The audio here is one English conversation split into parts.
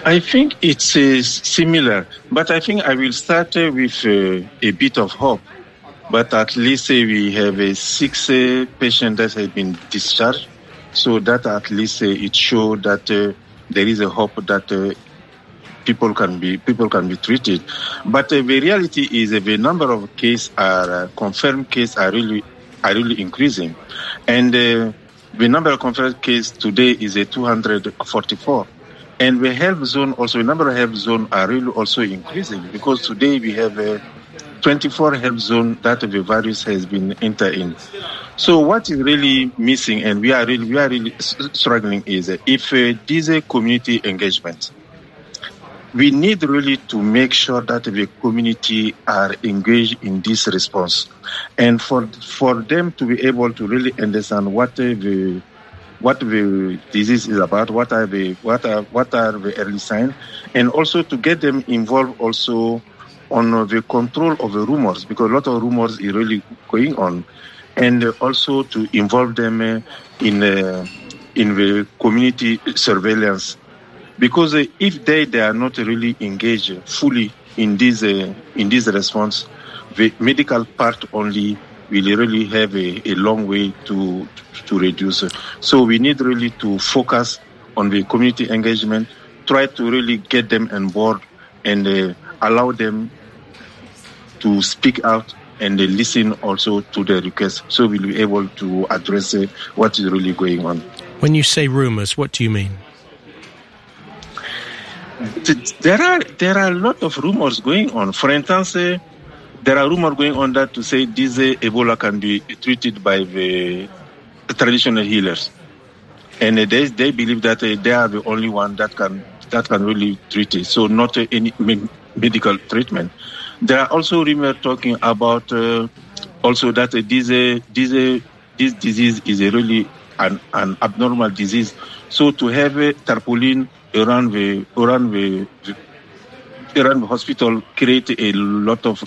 I think it's similar, but I think I will start with a bit of hope. But at least we have 6 patients that have been discharged, so that at least it shows that there is a hope that people can be treated. But the reality is the number of cases confirmed cases are really increasing, and the number of confirmed cases today is 244. And the health zone also, the number of health zones are really also increasing, because today we have 24 health zones that the virus has been entered in. So what is really missing, and we are really struggling, is if this community engagement. We need really to make sure that the community are engaged in this response, and for them to be able to really understand what the disease is about, what are the early signs, and also to get them involved also on the control of the rumors, because a lot of rumors is really going on, and also to involve them in the community surveillance. Because if they are not really engaged fully in this response, the medical part only will really have a long way to reduce. So we need really to focus on the community engagement, try to really get them on board, and allow them to speak out and listen also to the requests, so we'll be able to address what is really going on. When you say rumors, what do you mean? There are a lot of rumors going on. For instance, there are rumors going on that to say this Ebola can be treated by the traditional healers, and they believe that they are the only one that can really treat it. So not any medical treatment. There are also rumors talking about also that this disease is really an abnormal disease. So to have a tarpaulin around the hospital create a lot of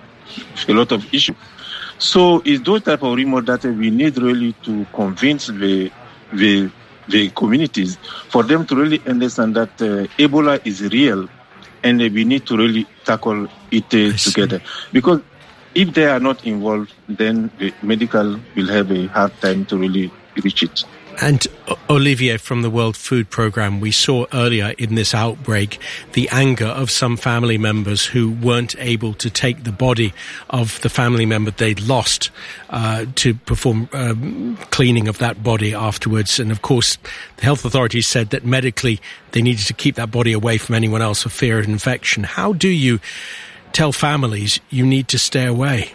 issue. So it's those type of rumors that we need really to convince the communities, for them to really understand that Ebola is real, and we need to really tackle it together. Because if they are not involved, then the medical will have a hard time to really reach it. And Olivier, from the World Food Programme, we saw earlier in this outbreak the anger of some family members who weren't able to take the body of the family member they'd lost to perform cleaning of that body afterwards. And of course, the health authorities said that medically they needed to keep that body away from anyone else for fear of infection. How do you tell families you need to stay away?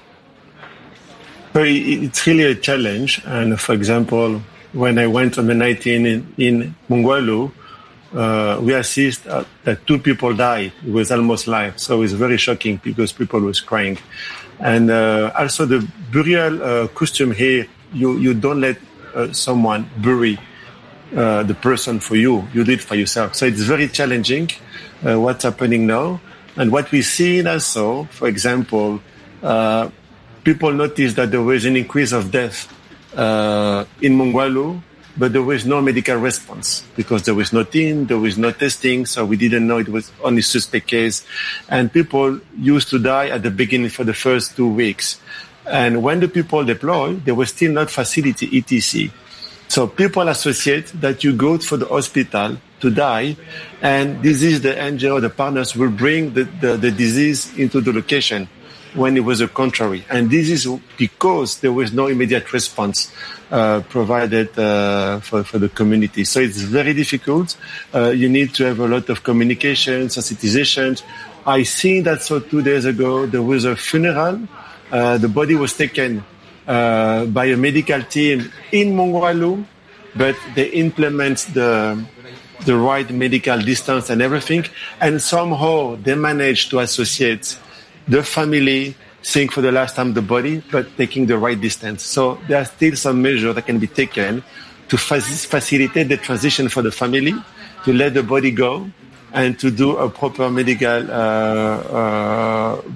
So it's really a challenge. And for example, when I went on the 19th in Mungwalu, we assist that 2 people died. It was almost live. So it's very shocking because people was crying. And also the burial custom here, you don't let someone bury the person for you. You do it for yourself. So it's very challenging what's happening now. And what we see also, for example, people notice that there was an increase of death in Mungwalu, but there was no medical response because there was no team, there was no testing, so we didn't know, it was only suspect case. And people used to die at the beginning for the first 2 weeks. And when the people deployed, there was still not facility ETC. So people associate that you go for the hospital to die, and this is the NGO, the partners will bring the disease into the location, when it was the contrary. And this is because there was no immediate response provided for the community. So it's very difficult. You need to have a lot of communication, sensitization. I seen that, so 2 days ago, there was a funeral. The body was taken by a medical team in Mungwalu, but they implement the right medical distance and everything. And somehow they managed to associate the family seeing for the last time the body, but taking the right distance. So there are still some measures that can be taken to facilitate the transition for the family, to let the body go, and to do a proper medical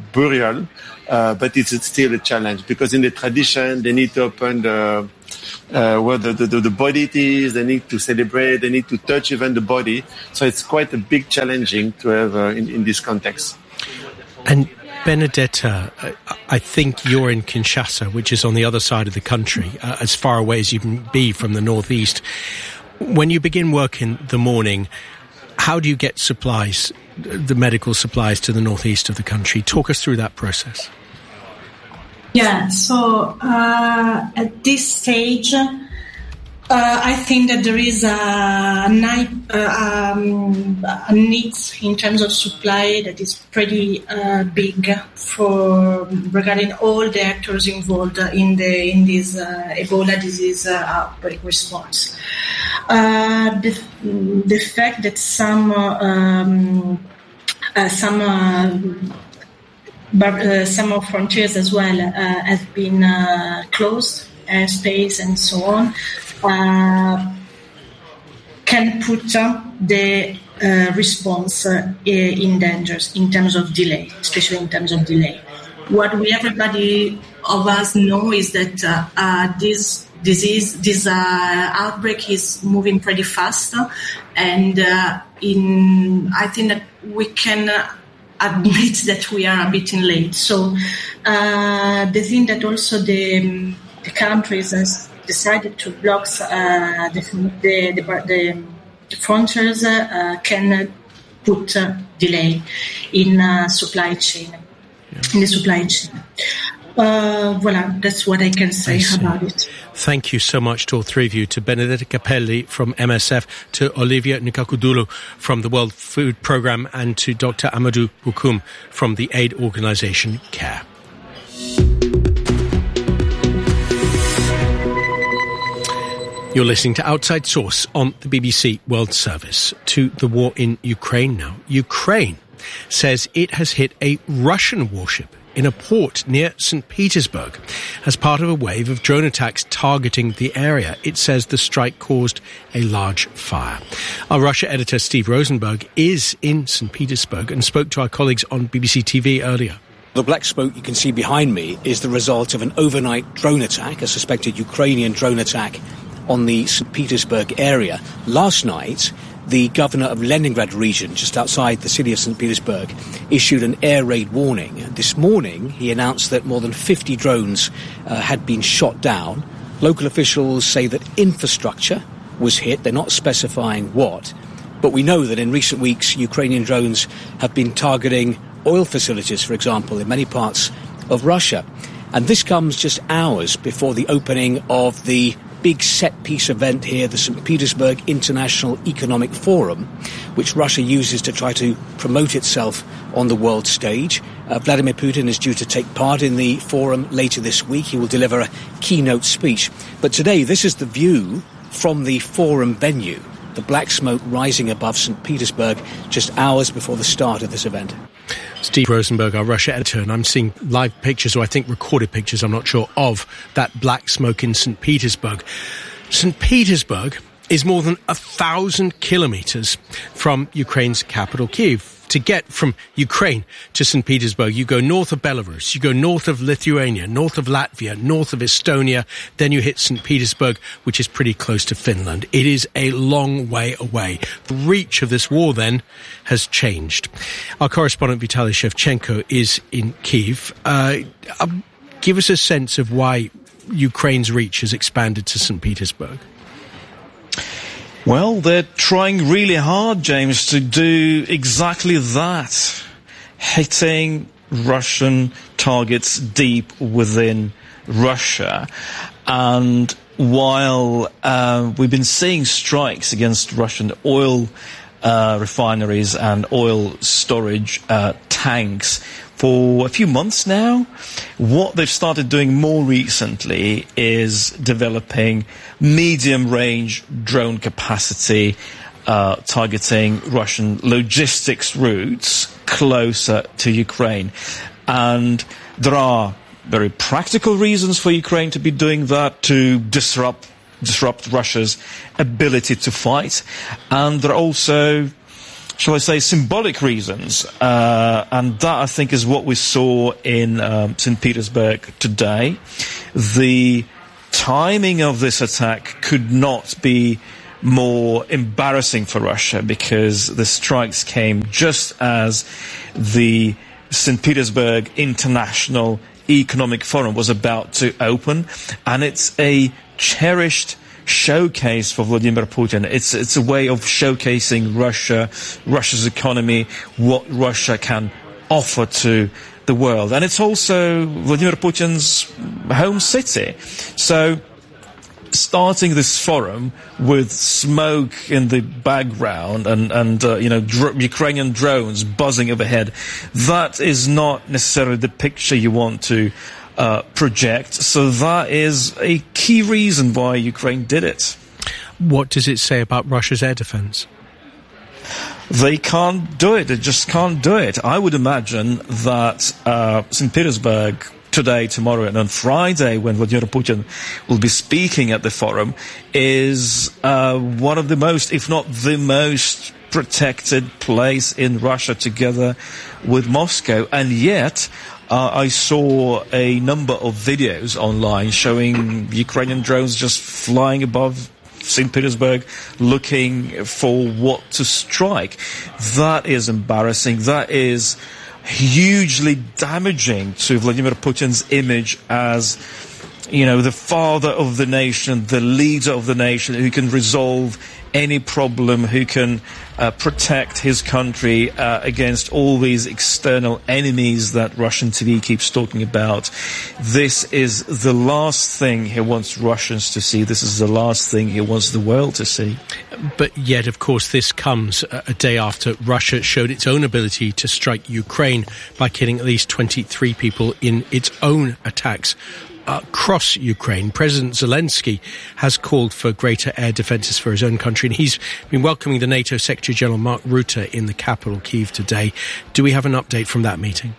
burial. But it's still a challenge because in the tradition, they need to open where the body it is. They need to celebrate. They need to touch even the body. So it's quite a big challenging to have in this context. And Benedetta, I think you're in Kinshasa, which is on the other side of the country, as far away as you can be from the northeast. When you begin work in the morning, how do you get supplies, the medical supplies, to the northeast of the country? Talk us through that process. Yeah, so at this stage, I think that there is a need in terms of supply that is pretty big regarding all the actors involved in this Ebola disease outbreak response. The fact that some frontiers as well have been closed, airspace and so on, can put the response in dangers in terms of delay, especially in terms of delay. What everybody of us know is that this outbreak is moving pretty fast, and I think that we can admit that we are a bit in late. So the thing that also the countries has decided to block the frontiers can put delay in supply chain. In the supply chain. Voilà, that's what I can say about it. Thank you so much to all three of you, to Benedetta Capelli from MSF, to Olivia Nkakudulu from the World Food Programme, and to Dr. Amadou Bokoum from the aid organisation CARE. You're listening to Outside Source on the BBC World Service. To the war in Ukraine now. Ukraine says it has hit a Russian warship in a port near St. Petersburg as part of a wave of drone attacks targeting the area. It says the strike caused a large fire. Our Russia editor Steve Rosenberg is in St. Petersburg and spoke to our colleagues on BBC TV earlier. The black smoke you can see behind me is the result of an overnight drone attack, a suspected Ukrainian drone attack on the St. Petersburg area. Last night, the governor of Leningrad region, just outside the city of St. Petersburg, issued an air raid warning. This morning, he announced that more than 50 drones had been shot down. Local officials say that infrastructure was hit. They're not specifying what. But we know that in recent weeks, Ukrainian drones have been targeting oil facilities, for example, in many parts of Russia. And this comes just hours before the opening of the big set-piece event here, the St. Petersburg International Economic Forum, which Russia uses to try to promote itself on the world stage. Vladimir Putin is due to take part in the forum later this week. He will deliver a keynote speech. But today, this is the view from the forum venue, the black smoke rising above St. Petersburg just hours before the start of this event. Steve Rosenberg, our Russia editor, and I'm seeing live pictures, or I think recorded pictures, I'm not sure, of that black smoke in St. Petersburg. St. Petersburg is more than 1,000 kilometres from Ukraine's capital, Kyiv. To get from Ukraine to St. Petersburg, you go north of Belarus, you go north of Lithuania, north of Latvia, north of Estonia, then you hit St. Petersburg, which is pretty close to Finland. It is a long way away. The reach of this war, then, has changed. Our correspondent Vitaly Shevchenko is in Kyiv. Give us a sense of why Ukraine's reach has expanded to St. Petersburg. Well, they're trying really hard, James, to do exactly that. Hitting Russian targets deep within Russia. And while we've been seeing strikes against Russian oil refineries and oil storage tanks for a few months now, what they've started doing more recently is developing medium-range drone capacity targeting Russian logistics routes closer to Ukraine. And there are very practical reasons for Ukraine to be doing that, to disrupt Russia's ability to fight. And there are also, shall I say, symbolic reasons. And that, I think, is what we saw in St. Petersburg today. The timing of this attack could not be more embarrassing for Russia, because the strikes came just as the St. Petersburg International Economic Forum was about to open, and it's a cherished showcase for Vladimir Putin. It's a way of showcasing Russia's economy, what Russia can offer to the world. And it's also Vladimir Putin's home city. So starting this forum with smoke in the background and Ukrainian drones buzzing overhead, that is not necessarily the picture you want to project. So that is a key reason why Ukraine did it. What does it say about Russia's air defense? They can't do it. They just can't do it. I would imagine that St. Petersburg today, tomorrow, and on Friday, when Vladimir Putin will be speaking at the forum, is one of the most, if not the most, protected place in Russia, together with Moscow. And yet, I saw a number of videos online showing Ukrainian drones just flying above St. Petersburg looking for what to strike. That is embarrassing. That is hugely damaging to Vladimir Putin's image as, the father of the nation, the leader of the nation, who can resolve any problem, who can protect his country against all these external enemies that Russian TV keeps talking about. This is the last thing he wants Russians to see. This is the last thing he wants the world to see. But yet, of course, this comes a day after Russia showed its own ability to strike Ukraine by killing at least 23 people in its own attacks across Ukraine. President Zelensky has called for greater air defences for his own country, and he's been welcoming the NATO Secretary General Mark Rutte in the capital, Kyiv, today. Do we have an update from that meeting?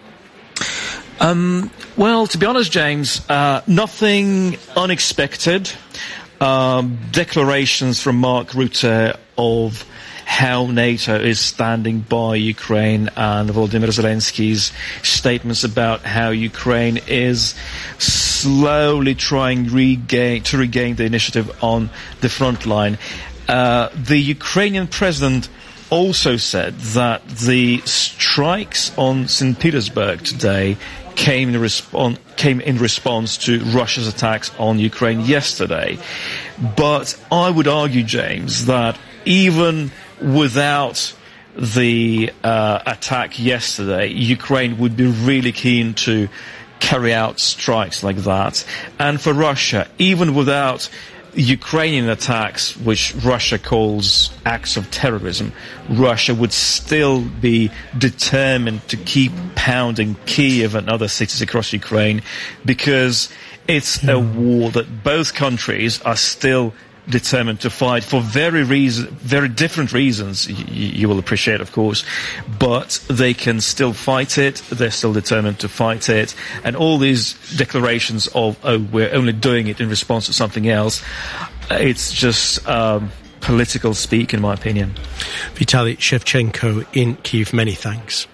Well, to be honest, James, nothing unexpected. Declarations from Mark Rutte of how NATO is standing by Ukraine, and Volodymyr Zelensky's statements about how Ukraine is slowly trying to regain the initiative on the front line. The Ukrainian president also said that the strikes on St. Petersburg today came in response to Russia's attacks on Ukraine yesterday. But I would argue, James, that even without the attack yesterday, Ukraine would be really keen to carry out strikes like that. And for Russia, even without Ukrainian attacks, which Russia calls acts of terrorism, Russia would still be determined to keep pounding Kyiv and other cities across Ukraine, because it's a war that both countries are still determined to fight for very different reasons, you will appreciate, of course, but they can still fight it. They're still determined to fight it. And all these declarations of, we're only doing it in response to something else, it's just political speak, in my opinion. Vitaly Shevchenko in Kyiv, many thanks.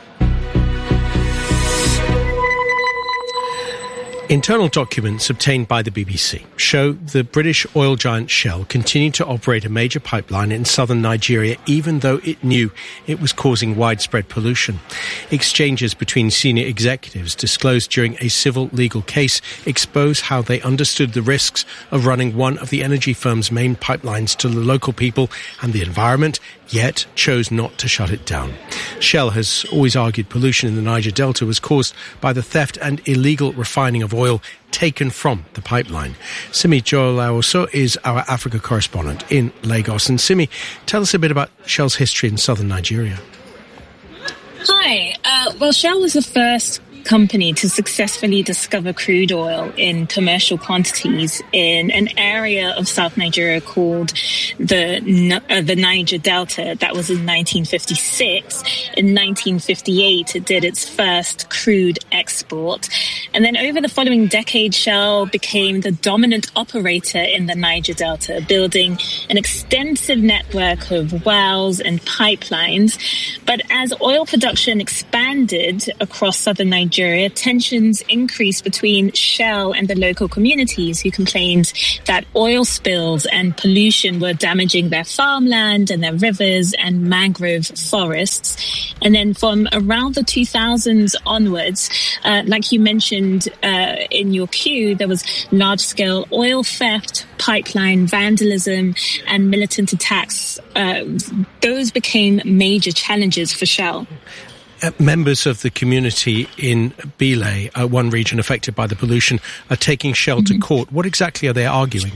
Internal documents obtained by the BBC show the British oil giant Shell continued to operate a major pipeline in southern Nigeria, even though it knew it was causing widespread pollution. Exchanges between senior executives disclosed during a civil legal case expose how they understood the risks of running one of the energy firm's main pipelines to the local people and the environment, yet chose not to shut it down. Shell has always argued pollution in the Niger Delta was caused by the theft and illegal refining of oil taken from the pipeline. Simi Joel-Aoso is our Africa correspondent in Lagos. And Simi, tell us a bit about Shell's history in southern Nigeria. Hi. Well, Shell was the first company to successfully discover crude oil in commercial quantities in an area of South Nigeria called the Niger Delta. That was in 1956. In 1958, it did its first crude export. And then over the following decade, Shell became the dominant operator in the Niger Delta, building an extensive network of wells and pipelines. But as oil production expanded across southern Nigeria, tensions increased between Shell and the local communities who complained that oil spills and pollution were damaging their farmland and their rivers and mangrove forests. And then from around the 2000s onwards, like you mentioned in your cue, there was large-scale oil theft, pipeline vandalism, and militant attacks. Those became major challenges for Shell. Members of the community in Bile, one region affected by the pollution, are taking Shell to court. What exactly are they arguing?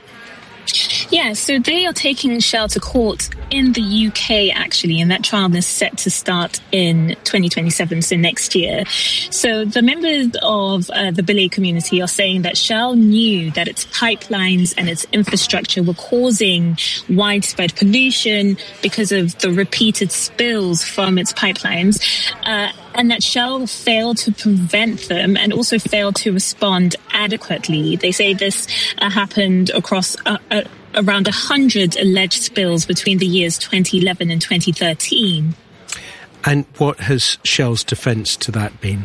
Yeah, so they are taking Shell to court in the UK, actually, and that trial is set to start in 2027, so next year. So the members of the Bile community are saying that Shell knew that its pipelines and its infrastructure were causing widespread pollution because of the repeated spills from its pipelines, and that Shell failed to prevent them and also failed to respond adequately. They say this happened across around 100 alleged spills between the years 2011 and 2013. And what has Shell's defence to that been?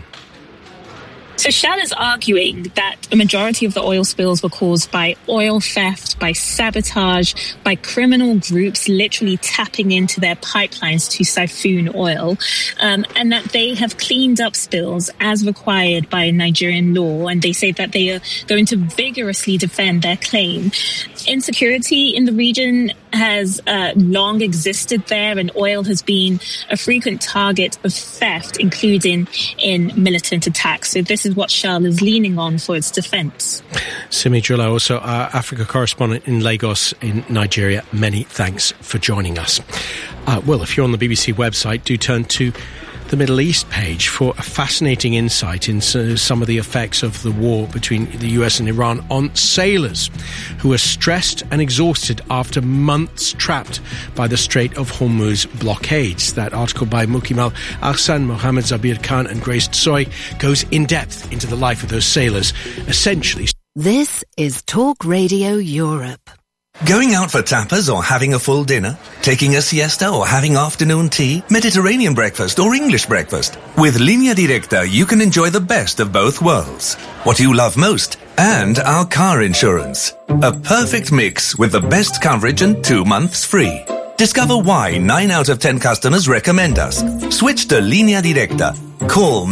So Shell is arguing that a majority of the oil spills were caused by oil theft, by sabotage, by criminal groups literally tapping into their pipelines to siphon oil, and that they have cleaned up spills as required by Nigerian law, and they say that they are going to vigorously defend their claim. Insecurity in the region has long existed there, and oil has been a frequent target of theft, including in militant attacks. So this is what Shell is leaning on for its defence. Simi Jula, also our Africa correspondent in Lagos in Nigeria, many thanks for joining us. Well, if you're on the BBC website, do turn to the Middle East page for a fascinating insight into some of the effects of the war between the US and Iran on sailors who are stressed and exhausted after months trapped by the Strait of Hormuz blockades. That article by Mukimal Ahsan, Mohammed Zabir Khan and Grace Tsoy goes in depth into the life of those sailors, essentially. This is Talk Radio Europe. Going out for tapas or having a full dinner? Taking a siesta or having afternoon tea? Mediterranean breakfast or English breakfast? With Línea Directa, you can enjoy the best of both worlds. What you love most and our car insurance. A perfect mix with the best coverage and 2 months free. Discover why 9 out of 10 customers recommend us. Switch to Línea Directa. Call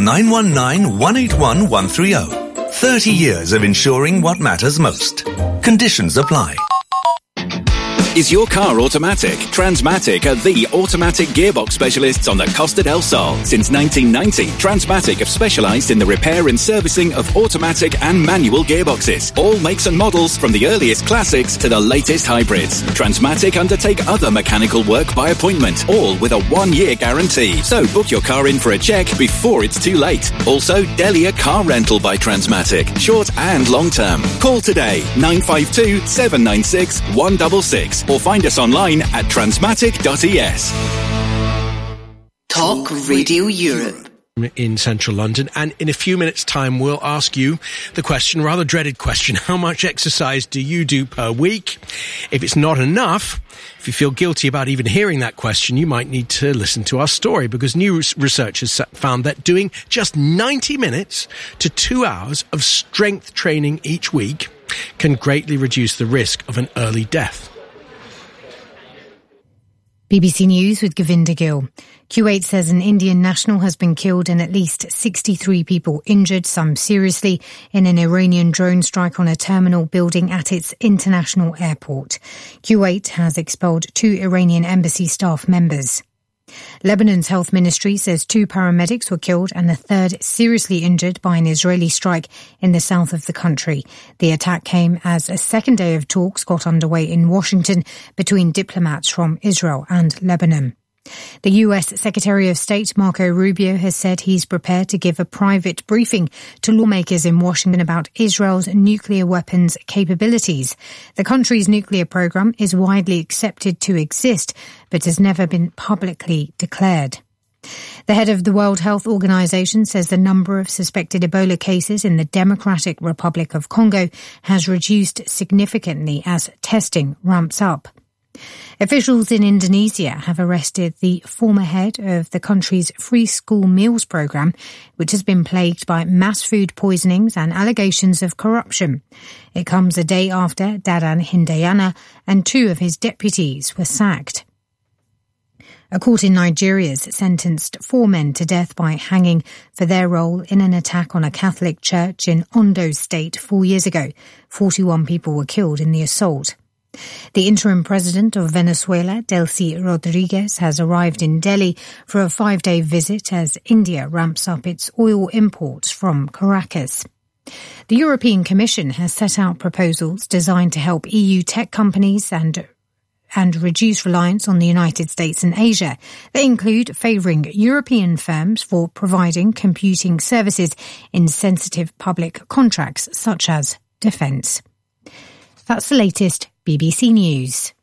919-181-130. 30 years of insuring what matters most. Conditions apply. Is your car automatic? Transmatic are the automatic gearbox specialists on the Costa del Sol. Since 1990, Transmatic have specialized in the repair and servicing of automatic and manual gearboxes. All makes and models from the earliest classics to the latest hybrids. Transmatic undertake other mechanical work by appointment, all with a 1-year guarantee. So book your car in for a check before it's too late. Also, Delia Car Rental by Transmatic, short and long term. Call today, 952-796-166. Or find us online at transmatic.es. Talk Radio Europe. In central London, and in a few minutes' time we'll ask you the question, rather dreaded question: how much exercise do you do per week? If it's not enough, if you feel guilty about even hearing that question, you might need to listen to our story, because new research has found that doing just 90 minutes to 2 hours of strength training each week can greatly reduce the risk of an early death. BBC News with Govinda Gill. Kuwait says an Indian national has been killed and at least 63 people injured, some seriously, in an Iranian drone strike on a terminal building at its international airport. Kuwait has expelled 2 Iranian embassy staff members. Lebanon's health ministry says 2 paramedics were killed and a third seriously injured by an Israeli strike in the south of the country. The attack came as a second day of talks got underway in Washington between diplomats from Israel and Lebanon. The US Secretary of State Marco Rubio has said he's prepared to give a private briefing to lawmakers in Washington about Israel's nuclear weapons capabilities. The country's nuclear program is widely accepted to exist, but has never been publicly declared. The head of the World Health Organization says the number of suspected Ebola cases in the Democratic Republic of Congo has reduced significantly as testing ramps up. Officials in Indonesia have arrested the former head of the country's free school meals program, which has been plagued by mass food poisonings and allegations of corruption. It comes a day after Dadan Hindayana and 2 of his deputies were sacked. A court in Nigeria has sentenced 4 men to death by hanging for their role in an attack on a Catholic church in Ondo State 4 years ago. 41 people were killed in the assault. The interim president of Venezuela, Delcy Rodriguez, has arrived in Delhi for a 5-day visit as India ramps up its oil imports from Caracas. The European Commission has set out proposals designed to help EU tech companies and reduce reliance on the United States and Asia. They include favouring European firms for providing computing services in sensitive public contracts such as defence. That's the latest BBC News.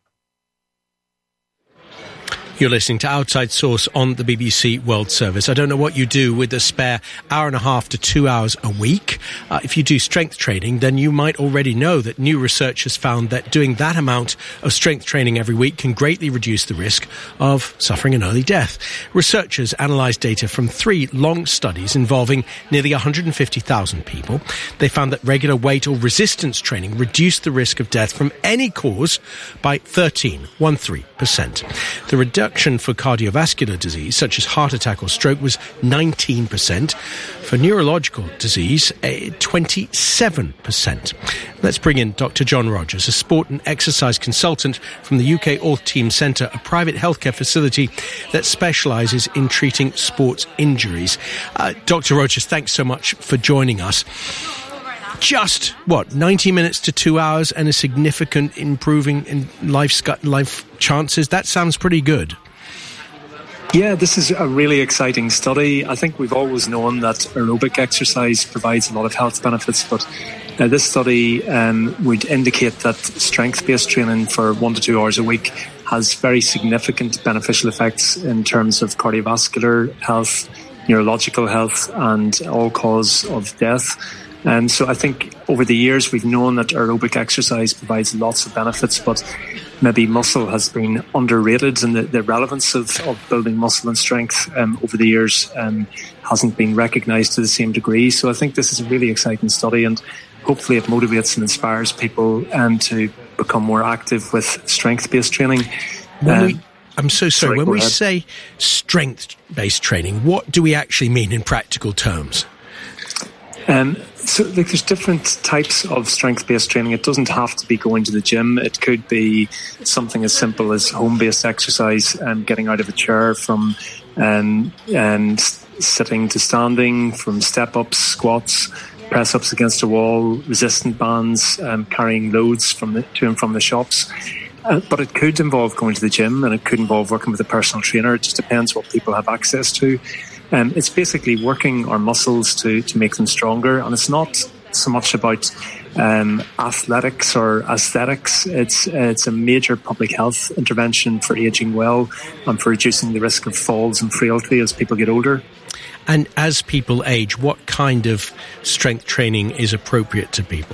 You're listening to Outside Source on the BBC World Service. I don't know what you do with a spare hour and a half to 2 hours a week. If you do strength training, then you might already know that new research has found that doing that amount of strength training every week can greatly reduce the risk of suffering an early death. Researchers analysed data from 3 long studies involving nearly 150,000 people. They found that regular weight or resistance training reduced the risk of death from any cause by 13%. The reduction for cardiovascular disease, such as heart attack or stroke, was 19%. For neurological disease, 27%. Let's bring in Dr. John Rogers, a sport and exercise consultant from the UK All Team Centre, a private healthcare facility that specialises in treating sports injuries. Dr. Rogers, thanks so much for joining us. Just, 90 minutes to 2 hours and a significant improving in life chances? That sounds pretty good. Yeah, this is a really exciting study. I think we've always known that aerobic exercise provides a lot of health benefits, but this study would indicate that strength-based training for 1 to 2 hours a week has very significant beneficial effects in terms of cardiovascular health, neurological health, and all cause of death. And so I think over the years we've known that aerobic exercise provides lots of benefits, but maybe muscle has been underrated, and the relevance of building muscle and strength over the years hasn't been recognised to the same degree. So I think this is a really exciting study, and hopefully it motivates and inspires people to become more active with strength-based training. I'm so sorry. When we say strength-based training, what do we actually mean in practical terms? So there's different types of strength-based training. It doesn't have to be going to the gym. It could be something as simple as home-based exercise and getting out of a chair, from and sitting to standing, from step-ups, squats, press-ups against a wall, resistant bands, carrying loads to and from the shops. But it could involve going to the gym, and it could involve working with a personal trainer. It just depends what people have access to. It's basically working our muscles to make them stronger, and it's not so much about athletics or aesthetics. It's a major public health intervention for ageing well and for reducing the risk of falls and frailty as people get older. And as people age, what kind of strength training is appropriate to people?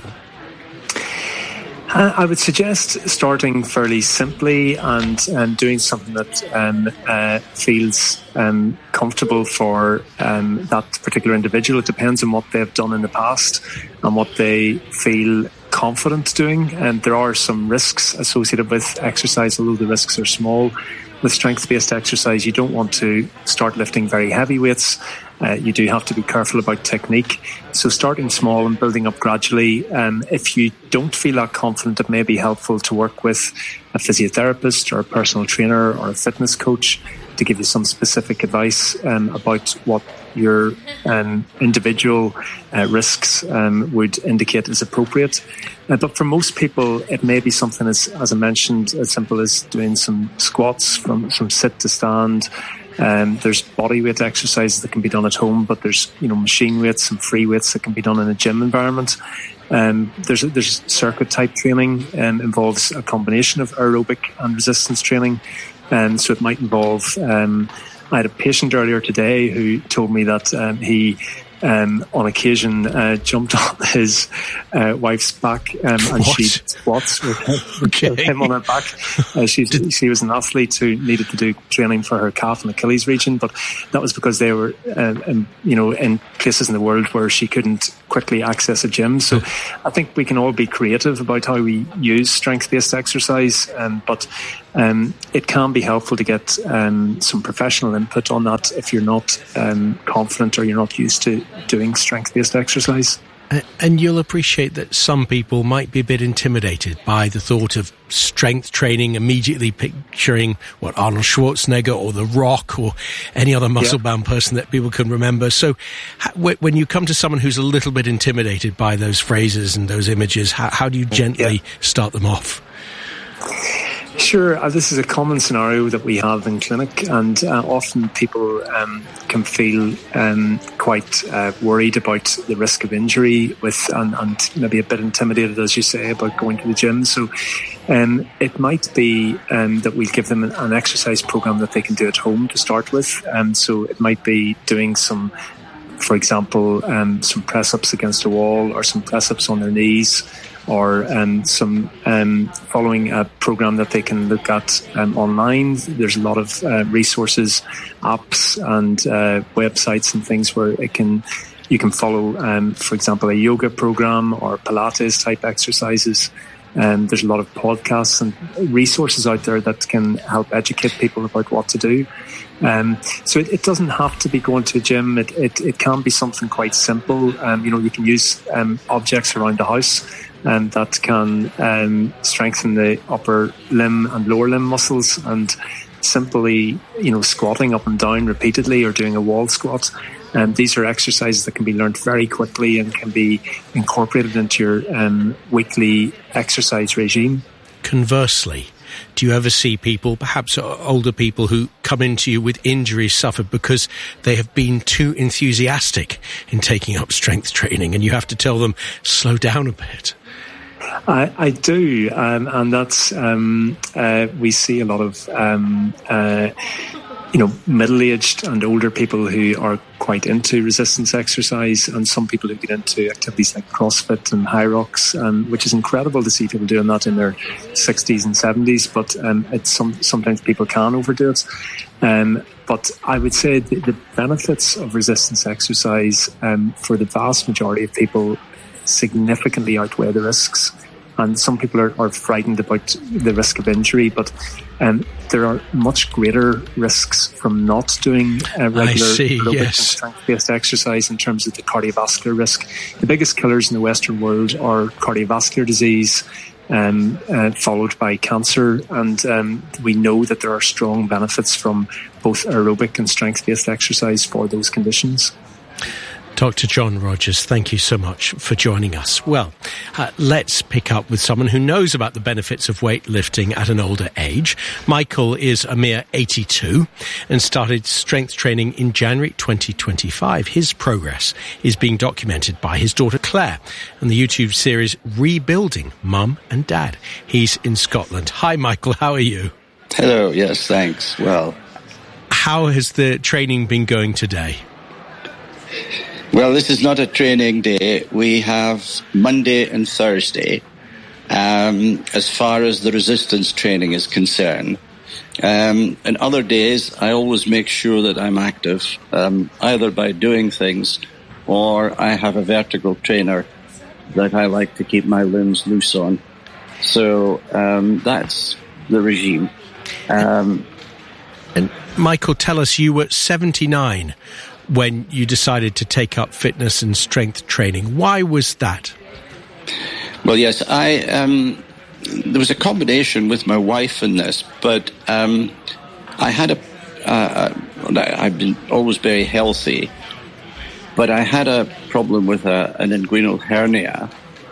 I would suggest starting fairly simply and doing something that feels comfortable for that particular individual. It depends on what they've done in the past and what they feel confident doing. And there are some risks associated with exercise, although the risks are small. With strength-based exercise, you don't want to start lifting very heavy weights. You do have to be careful about technique. So starting small and building up gradually. If you don't feel that confident, it may be helpful to work with a physiotherapist or a personal trainer or a fitness coach to give you some specific advice about what your individual risks would indicate is appropriate. But for most people, it may be something, as I mentioned, as simple as doing some squats from sit to stand. There's body weight exercises that can be done at home, but there's machine weights and free weights that can be done in a gym environment. There's circuit type training, involves a combination of aerobic and resistance training. So it might involve I had a patient earlier today who told me that he on occasion jumped on his wife's back and she squats with him on her back. She was an athlete who needed to do training for her calf and Achilles region, but that was because they were in places in the world where she couldn't quickly access a gym. So I think we can all be creative about how we use strength-based exercise, but it can be helpful to get some professional input on that if you're not confident or you're not used to doing strength-based exercise. And you'll appreciate that some people might be a bit intimidated by the thought of strength training, immediately picturing Arnold Schwarzenegger or The Rock or any other muscle-bound person that people can remember. So when you come to someone who's a little bit intimidated by those phrases and those images, how do you gently start them off? Sure, this is a common scenario that we have in clinic, and often people can feel quite worried about the risk of injury and maybe a bit intimidated, as you say, about going to the gym. So it might be that we give them an exercise program that they can do at home to start with. So it might be doing some, for example, some press-ups against a wall or some press-ups on their knees, or some following a program that they can look at online. There's a lot of resources, apps and websites and things where you can follow, for example, a yoga program or Pilates type exercises. There's a lot of podcasts and resources out there that can help educate people about what to do. So it doesn't have to be going to a gym. It can be something quite simple. You can use objects around the house that can strengthen the upper limb and lower limb muscles, and simply, squatting up and down repeatedly or doing a wall squat. These are exercises that can be learned very quickly and can be incorporated into your weekly exercise regime. Conversely, do you ever see people, perhaps older people, who come into you with injuries suffered because they have been too enthusiastic in taking up strength training, and you have to tell them, slow down a bit? I do, and that's we see a lot of middle-aged and older people who are quite into resistance exercise, and some people who get into activities like CrossFit and High Rocks, which is incredible to see people doing that in their 60s and 70s, but sometimes people can overdo it. But I would say the benefits of resistance exercise for the vast majority of people significantly outweigh the risks. And some people are frightened about the risk of injury, but there are much greater risks from not doing regular aerobic and strength-based exercise in terms of the cardiovascular risk. The biggest killers in the Western world are cardiovascular disease, followed by cancer, and we know that there are strong benefits from both aerobic and strength-based exercise for those conditions. Dr. John Rogers, thank you so much for joining us. Well, let's pick up with someone who knows about the benefits of weightlifting at an older age. Michael is a mere 82 and started strength training in January 2025. His progress is being documented by his daughter Claire and the YouTube series Rebuilding Mum and Dad. He's in Scotland. Hi, Michael. How are you? Hello. Yes, thanks. Well, how has the training been going today? Well, this is not a training day. We have Monday and Thursday as far as the resistance training is concerned. And other days, I always make sure that I'm active, either by doing things or I have a vertical trainer that I like to keep my limbs loose on. So that's the regime. And Michael, tell us, you were 79 when you decided to take up fitness and strength training. Why was that? Well, yes, there was a combination with my wife in this, but I had I've been always very healthy, but I had a problem with an inguinal hernia.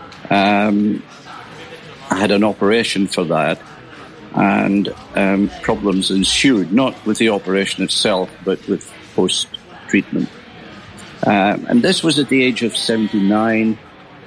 I had an operation for that, and problems ensued, not with the operation itself, but with post-treatment. And this was at the age of 79.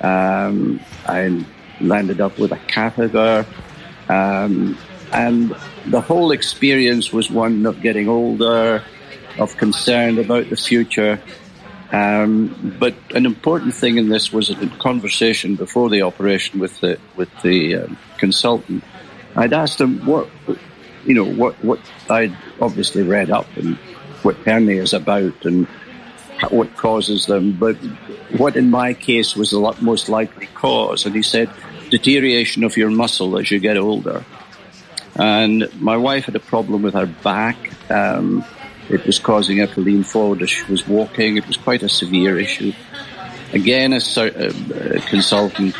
I landed up with a catheter, and the whole experience was one of getting older, of concern about the future. But an important thing in this was a conversation before the operation with the consultant. I'd asked him what I'd obviously read up and what hernia is about and what causes them, but what in my case was the most likely cause. And he said, deterioration of your muscle as you get older. And my wife had a problem with her back. It was causing her to lean forward as she was walking. It was quite a severe issue. Again, as a consultant,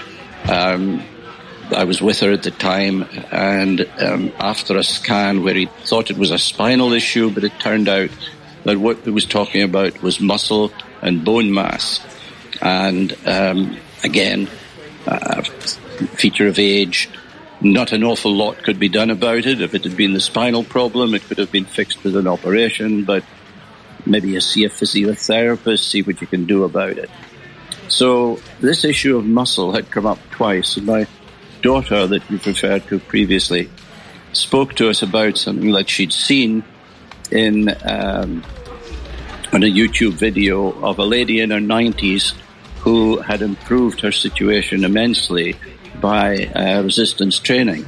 I was with her at the time, and after a scan where he thought it was a spinal issue, but it turned out that what he was talking about was muscle and bone mass. And again, feature of age, not an awful lot could be done about it. If it had been the spinal problem, it could have been fixed with an operation, but maybe you see a physiotherapist, see what you can do about it. So this issue of muscle had come up twice, and my daughter that you've referred to previously spoke to us about something that she'd seen in on a YouTube video of a lady in her 90s who had improved her situation immensely by resistance training.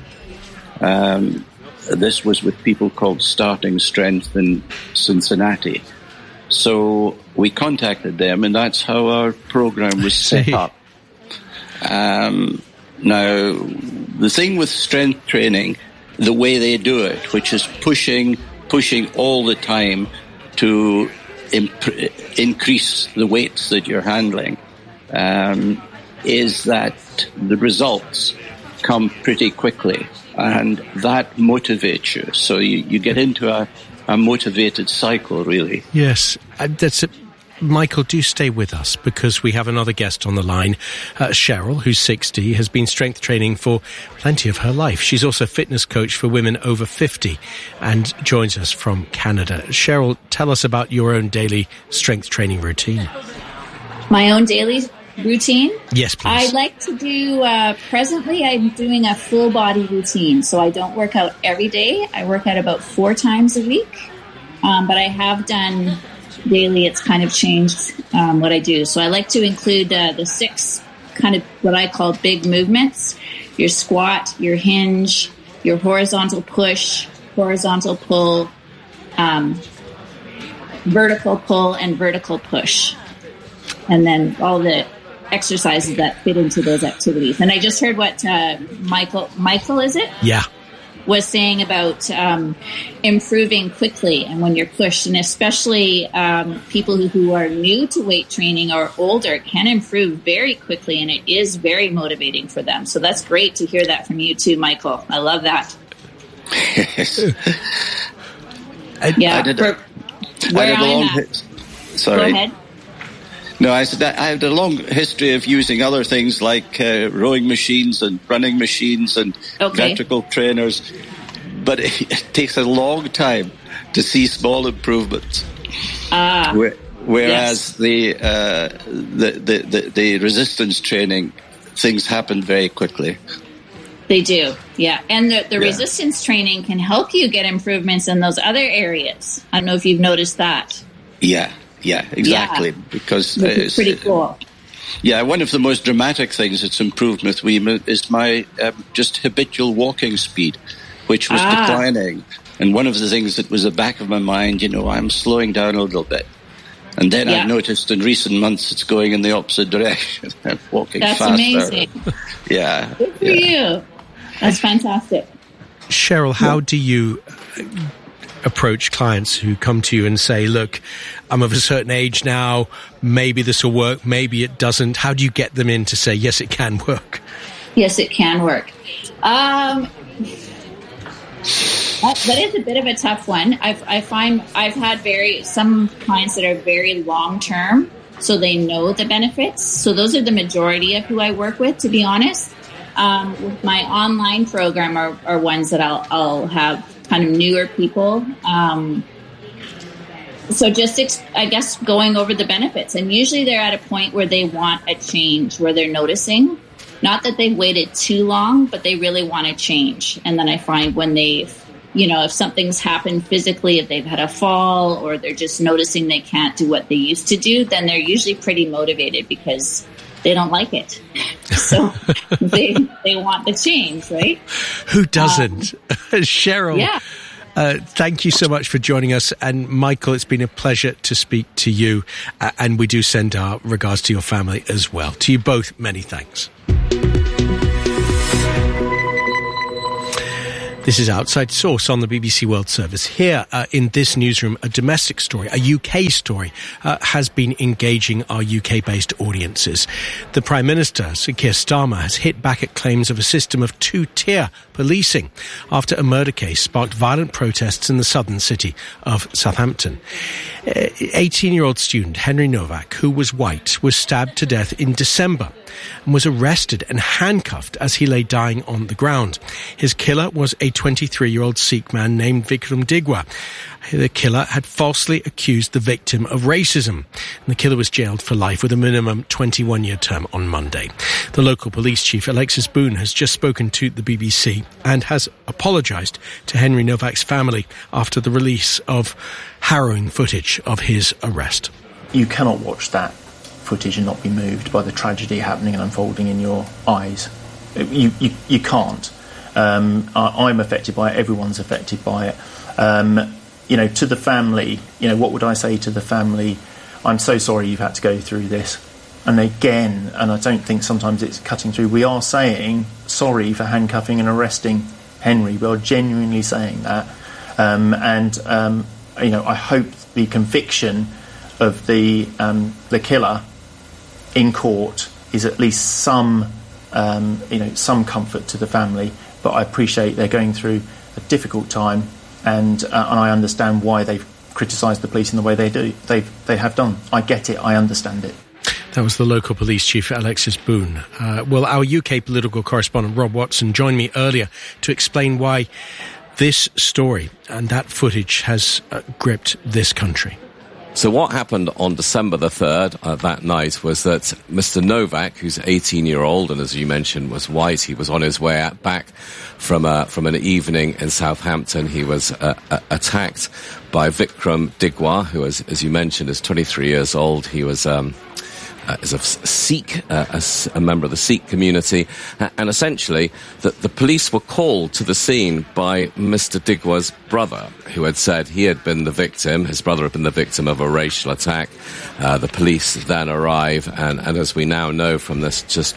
This was with people called Starting Strength in Cincinnati. So we contacted them, and that's how our program was set up. Now, the thing with strength training, the way they do it, which is pushing all the time to increase the weights that you're handling, is that the results come pretty quickly, and that motivates you. So you get into a motivated cycle, really. Yes, that's it. Michael, do stay with us, because we have another guest on the line. Cheryl, who's 60, has been strength training for plenty of her life. She's also a fitness coach for women over 50 and joins us from Canada. Cheryl, tell us about your own daily strength training routine. My own daily routine? Yes, please. I like to do, presently I'm doing a full body routine. So I don't work out every day. I work out about 4 times a week. But I have done daily, it's kind of changed what I do. So I like to include the 6 kind of what I call big movements. Your squat, your hinge, your horizontal push, horizontal pull, vertical pull, and vertical push. And then all the exercises that fit into those activities. And I just heard what Michael, is it? Yeah. Was saying about improving quickly and when you're pushed, and especially people who are new to weight training or older can improve very quickly, and it is very motivating for them. So that's great to hear that from you too, Michael. I love that. Sorry. Go ahead. No, I said I had a long history of using other things like rowing machines and running machines and electrical trainers, but it takes a long time to see small improvements. Whereas the resistance training, things happen very quickly. They do, yeah. And the resistance training can help you get improvements in those other areas. I don't know if you've noticed that. Yeah, exactly. Yeah. Because it's pretty cool. Yeah, one of the most dramatic things that's improved with me is my just habitual walking speed, which was declining. And one of the things that was the back of my mind, I'm slowing down a little bit. And then I've noticed in recent months it's going in the opposite direction. I'm walking faster. That's amazing. Yeah. Good for you. That's fantastic. Cheryl, how do you approach clients who come to you and say, look, I'm of a certain age now, maybe this will work, maybe it doesn't? How do you get them in to say, yes, it can work? Yes, it can work. That is a bit of a tough one. I find I've had some clients that are very long-term, so they know the benefits. So those are the majority of who I work with, to be honest. With my online program are ones that I'll have kind of newer people. So just, I guess, going over the benefits. And usually they're at a point where they want a change, where they're noticing. Not that they've waited too long, but they really want to change. And then I find when they if something's happened physically, if they've had a fall or they're just noticing they can't do what they used to do, then they're usually pretty motivated because they don't like it. So they want the change, right? Who doesn't? Cheryl. Yeah. Thank you so much for joining us. And Michael, it's been a pleasure to speak to you. And we do send our regards to your family as well. To you both, many thanks. This is Outside Source on the BBC World Service. Here in this newsroom, a domestic story, a UK story, has been engaging our UK-based audiences. The Prime Minister, Sir Keir Starmer, has hit back at claims of a system of two-tier policing after a murder case sparked violent protests in the southern city of Southampton. 18-year-old student Henry Novak, who was white, was stabbed to death in December and was arrested and handcuffed as he lay dying on the ground. His killer was a 23-year-old Sikh man named Vikram Digwa. The killer had falsely accused the victim of racism. And the killer was jailed for life with a minimum 21-year term on Monday. The local police chief, Alexis Boone, has just spoken to the BBC and has apologised to Henry Novak's family after the release of harrowing footage of his arrest. You cannot watch that footage and not be moved by the tragedy happening and unfolding in your eyes. You can't. I'm affected by it. Everyone's affected by it. To the family, what would I say to the family? I'm so sorry you've had to go through this. And again, and I don't think sometimes it's cutting through, we are saying sorry for handcuffing and arresting Henry. We are genuinely saying that. I hope the conviction of the killer in court is at least some comfort to the family. But I appreciate they're going through a difficult time, and I understand why they've criticised the police in the way they do. They have done. I get it. I understand it. That was the local police chief, Alexis Boone. Our UK political correspondent, Rob Watson, joined me earlier to explain why this story and that footage has gripped this country. So what happened on December the 3rd that night was that Mr. Novak, who's 18-year-old and as you mentioned was white, he was on his way back from an evening in Southampton. He was attacked by Vikram Digwa, who, as you mentioned, is 23 years old. He was is a Sikh, a member of the Sikh community, and essentially the police were called to the scene by Mr. Digwa's brother, who had said he had been the victim, his brother had been the victim of a racial attack. The police then arrive, and as we now know from this just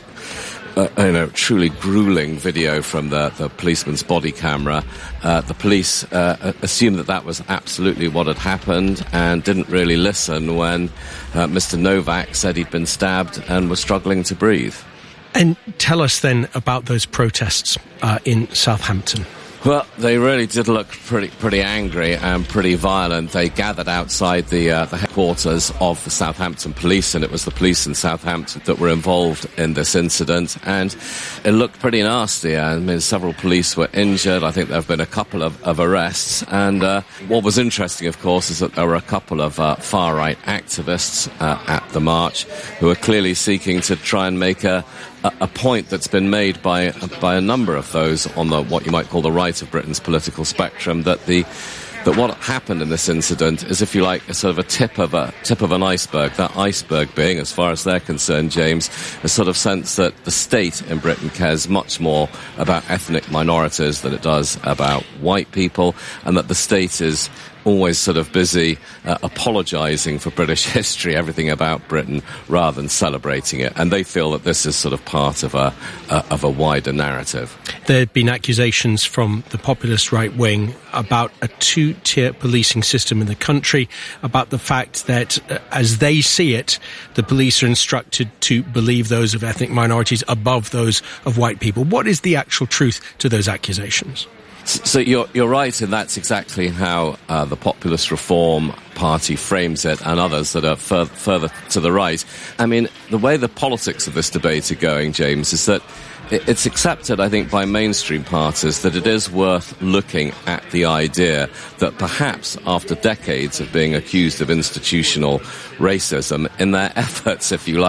truly grueling video from the policeman's body camera, the police assumed that was absolutely what had happened and didn't really listen when Mr. Novak said he'd been stabbed and was struggling to breathe. And tell us then about those protests in Southampton. Well, they really did look pretty angry and pretty violent. They gathered outside the headquarters of the Southampton police, and it was the police in Southampton that were involved in this incident. And it looked pretty nasty. I mean, several police were injured. I think there have been a couple of arrests. And what was interesting, of course, is that there were a couple of far-right activists at the march who were clearly seeking to try and make a point that's been made by a number of those on what you might call the right of Britain's political spectrum, that what happened in this incident is, if you like, a sort of a tip of an iceberg. That iceberg being, as far as they're concerned, James, a sort of sense that the state in Britain cares much more about ethnic minorities than it does about white people, and that the state is always sort of busy apologising for British history, everything about Britain, rather than celebrating it. And they feel that this is sort of part of a wider narrative. There have been accusations from the populist right wing about a two-tier policing system in the country, about the fact that, as they see it, the police are instructed to believe those of ethnic minorities above those of white people. What is the actual truth to those accusations? So you're right, and that's exactly how the Populist Reform Party frames it, and others that are further to the right. I mean, the way the politics of this debate are going, James, is that it's accepted, I think, by mainstream parties that it is worth looking at the idea that perhaps after decades of being accused of institutional racism, in their efforts, if you like,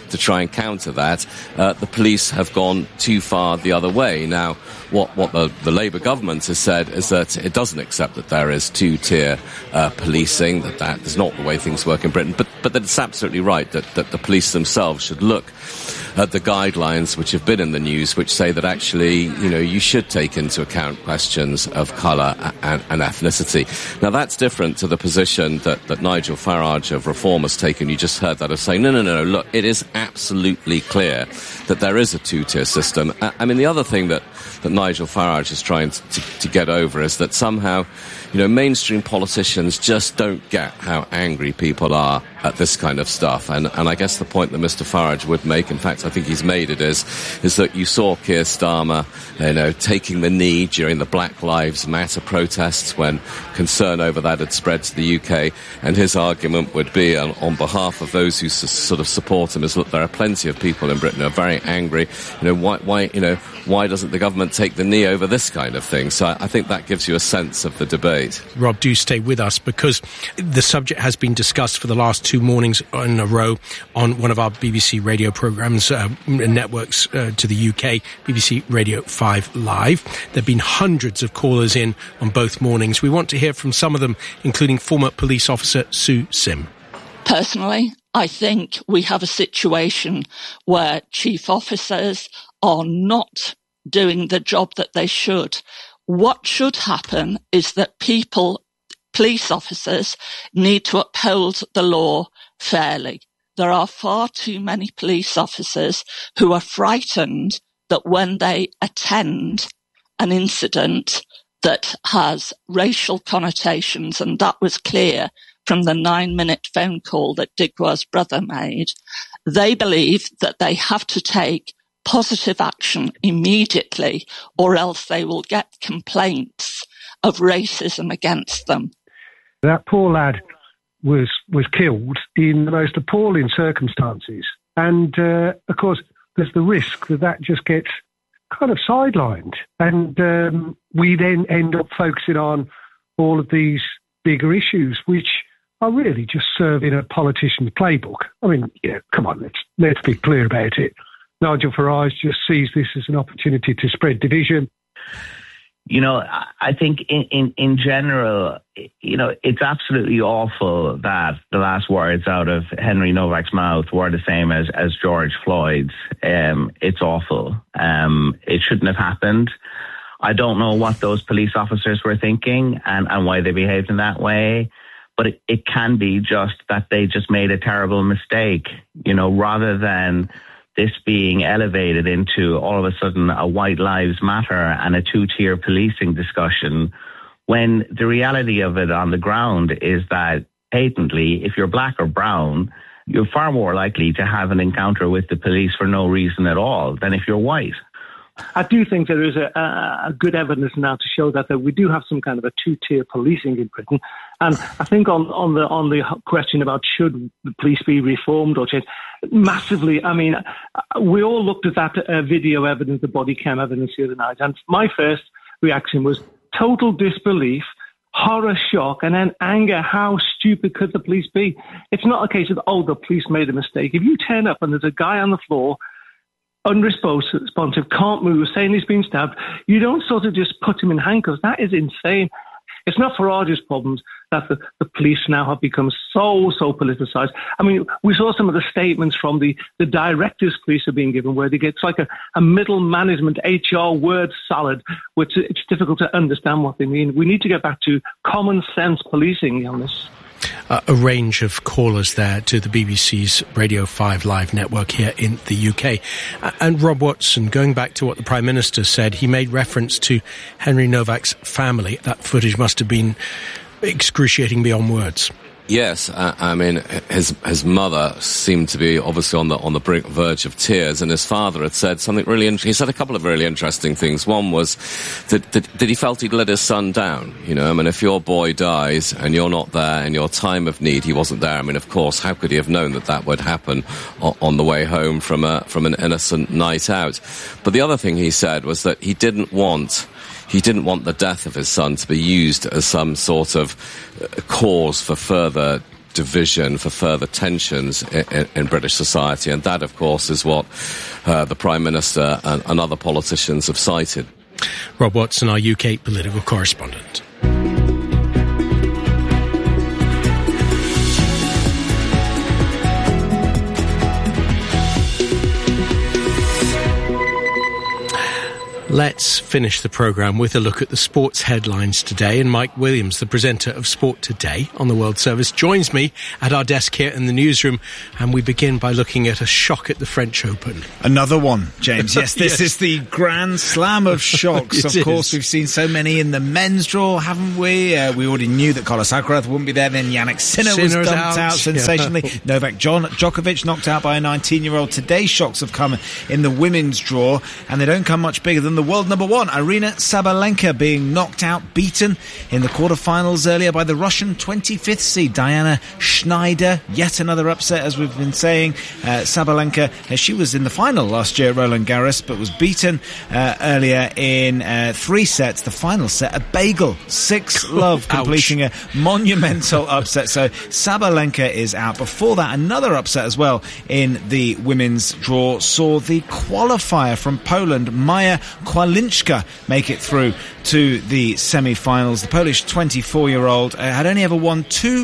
to try and counter that, the police have gone too far the other way. Now, what the Labour government has said is that it doesn't accept that there is two-tier policing, that is not the way things work in Britain, but that it's absolutely right that the police themselves should look at the guidelines which have been in the news, which say that actually, you should take into account questions of colour and ethnicity. Now, that's different to the position that Nigel Farage of Reform has taken. You just heard that of saying, no, look, it is absolutely clear that there is a two-tier system. I mean, the other thing that Nigel Farage is trying to get over is that somehow, mainstream politicians just don't get how angry people are at this kind of stuff. And I guess the point that Mr. Farage would make, in fact, I think he's made it, is that you saw Keir Starmer, taking the knee during the Black Lives Matter protests when concern over that had spread to the UK. And his argument would be, on behalf of those who sort of support him, is, look, there are plenty of people in Britain who are very angry. Why doesn't the government take the knee over this kind of thing? So I think that gives you a sense of the debate. Rob, do stay with us, because the subject has been discussed for the last 2 mornings in a row on one of our BBC radio programmes, networks to the UK, BBC Radio 5 Live. There have been hundreds of callers in on both mornings. We want to hear from some of them, including former police officer Sue Sim. Personally, I think we have a situation where chief officers are not doing the job that they should. What should happen is that police officers need to uphold the law fairly. There are far too many police officers who are frightened that when they attend an incident that has racial connotations, and that was clear from the 9-minute phone call that Digwa's brother made, they believe that they have to take positive action immediately, or else they will get complaints of racism against them. That poor lad was killed in the most appalling circumstances. And, of course, there's the risk that just gets kind of sidelined. And we then end up focusing on all of these bigger issues, which are really just serving a politician's playbook. I mean, come on, let's be clear about it. Nigel Farage just sees this as an opportunity to spread division. I think in general, it's absolutely awful that the last words out of Henry Novak's mouth were the same as George Floyd's. It's awful. It shouldn't have happened. I don't know what those police officers were thinking and why they behaved in that way, but it can be just that they just made a terrible mistake, rather than this being elevated into all of a sudden a white lives matter and a two-tier policing discussion, when the reality of it on the ground is that patently, if you're black or brown, you're far more likely to have an encounter with the police for no reason at all than if you're white. I do think there is a good evidence now to show that we do have some kind of a two-tier policing in Britain. And I think on the question about should the police be reformed or changed, massively. I mean, we all looked at that video evidence, the body cam evidence the other night, and my first reaction was total disbelief, horror, shock, and then anger. How stupid could the police be? It's not a case of, the police made a mistake. If you turn up and there's a guy on the floor, unresponsive, can't move, saying he's been stabbed, you don't sort of just put him in handcuffs. That is insane. It's not Farage's problems that the police now have become so politicised. I mean, we saw some of the statements from the directors police are being given where they get like a middle management HR word salad, which it's difficult to understand what they mean. We need to get back to common sense policing on this. A range of callers there to the BBC's Radio 5 Live network here in the UK. And Rob Watson, going back to what the Prime Minister said, he made reference to Henry Novak's family. That footage must have been excruciating beyond words. Yes, I mean, his mother seemed to be obviously on the verge of tears, and his father had said something really interesting. He said a couple of really interesting things. One was that he felt he'd let his son down. I mean, if your boy dies and you're not there in your time of need, he wasn't there. I mean, of course, how could he have known that would happen on the way home from an innocent night out? But the other thing he said was that he didn't want the death of his son to be used as some sort of cause for further division, for further tensions in British society. And that, of course, is what the Prime Minister and other politicians have cited. Rob Watson, our UK political correspondent. Let's finish the programme with a look at the sports headlines today. And Mike Williams, the presenter of Sport Today on the World Service, joins me at our desk here in the newsroom. And we begin by looking at a shock at the French Open. Another one, James. Yes, this is the Grand Slam of shocks. Of course, we've seen so many in the men's draw, haven't we? We already knew that Carlos Alcaraz wouldn't be there. Then Jannik Sinner was dumped out sensationally. Yeah. Novak Djokovic knocked out by a 19-year-old. Today's shocks have come in the women's draw, and they don't come much bigger than the world number one, Aryna Sabalenka, being knocked out, beaten in the quarterfinals earlier by the Russian 25th seed Diana Schneider. Yet another upset, as we've been saying. Sabalenka, she was in the final last year at Roland Garros, but was beaten earlier in 3 sets. The final set, a bagel, 6-love, completing a monumental upset. So Sabalenka is out. Before that, another upset as well in the women's draw saw the qualifier from Poland, Maja Kwalinska, make it through to the semi-finals. The Polish 24-year-old had only ever won two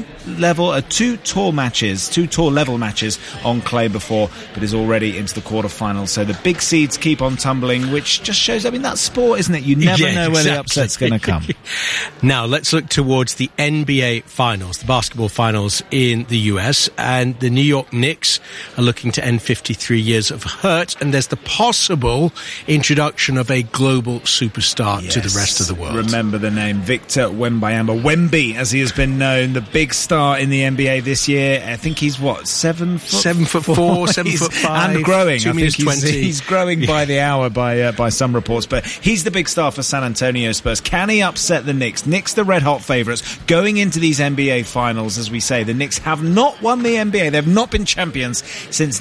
tour level matches on clay before, but is already into the quarterfinals. So the big seeds keep on tumbling, which just shows, that's sport, isn't it? You never know where the upset's going to come. Now let's look towards the NBA finals, the basketball finals in the US, and the New York Knicks are looking to end 53 years of hurt, and there's the possible introduction of a global superstar to the rest of the world. Remember the name, Victor Wembanyama, Wemby as he has been known, the big star in the NBA this year. I think he's 7 foot 4, 7 foot 5, and growing. 2 meters 20. He's growing by the hour by some reports, but he's the big star for San Antonio Spurs. Can he upset the Knicks? Knicks, the red hot favourites going into these NBA finals. As we say, the Knicks have not won the NBA. They've not been champions since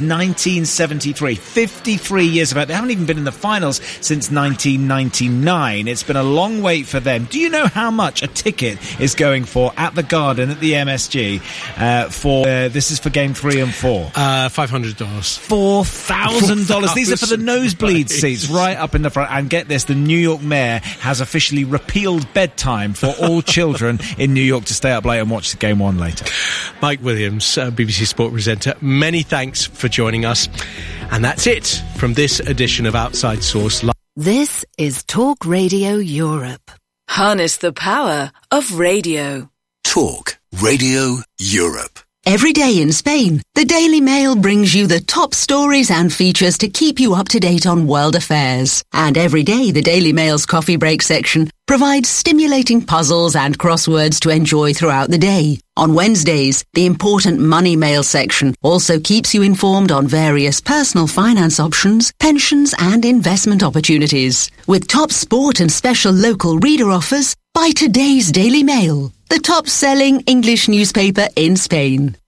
1973. 53 years of it. They haven't even been in the finals since 1999. It's been a long wait for them. Do you know how much a ticket is going for at the Garden at the MSG? This is for game 3 and 4. $500. $4,000. These are for the nosebleed seats right up in the front. And get this, the New York mayor has officially repealed bedtime for all children in New York to stay up late and watch game 1 later. Mike Williams, BBC Sport presenter, many thanks for joining us. And that's it from this edition of Outside Source. This is Talk Radio Europe. Harness the power of radio. Talk Radio Europe. Every day in Spain, the Daily Mail brings you the top stories and features to keep you up to date on world affairs. And every day, the Daily Mail's coffee break section provides stimulating puzzles and crosswords to enjoy throughout the day. On Wednesdays, the important Money Mail section also keeps you informed on various personal finance options, pensions and investment opportunities. With top sport and special local reader offers, buy today's Daily Mail, the top-selling English newspaper in Spain.